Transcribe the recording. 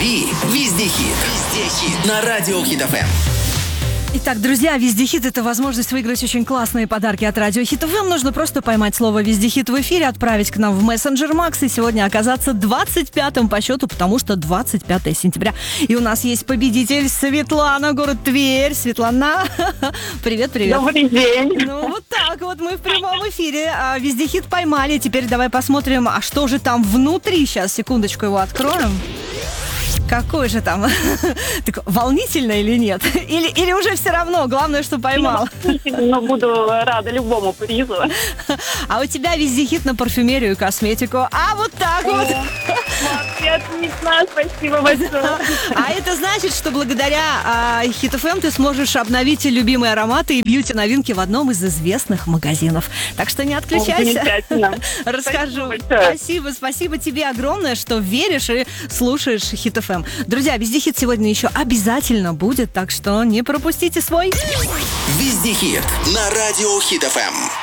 Лови везде хит. Везде хит. На радио Хит ФМ. Итак, друзья, «Вездехит» — это возможность выиграть очень классные подарки от радио Хит ФМ. Нужно просто поймать слово «Вездехит» в эфире, отправить к нам в мессенджер Макс и сегодня оказаться 25-м по счету, потому что 25 сентября. И у нас есть победитель Светлана, город Тверь. Светлана, привет-привет. Добрый день. Ну вот так вот мы в прямом эфире. «Вездехит» поймали. Теперь давай посмотрим, а что же там внутри. Сейчас, секундочку, его откроем. Какой же там? Так, волнительно или нет? Или уже все равно? Главное, что поймал. Но буду рада любому призу. А у тебя «Вездехит» на парфюмерию и косметику. А вот так вот. Отлично, спасибо большое. А это значит, что благодаря Хит ФМ ты сможешь обновить любимые ароматы и бьюти-новинки в одном из известных магазинов. Так что не отключайся. Замечательно. Расскажу. Спасибо. Спасибо тебе огромное, что веришь и слушаешь Хит ФМ. Друзья, «Вездехит» сегодня еще обязательно будет, так что не пропустите свой. Везде хит. На радио Хит ФМ.